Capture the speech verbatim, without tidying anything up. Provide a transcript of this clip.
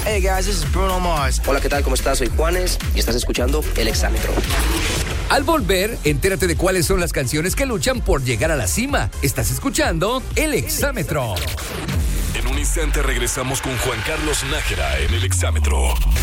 Hey guys, this is Bruno Mars. Hola, ¿qué tal? ¿Cómo estás? Soy Juanes y estás escuchando El Exámetro. Al volver, entérate de cuáles son las canciones que luchan por llegar a la cima. Estás escuchando El Exámetro. En un instante regresamos con Juan Carlos Nájera en El Exámetro.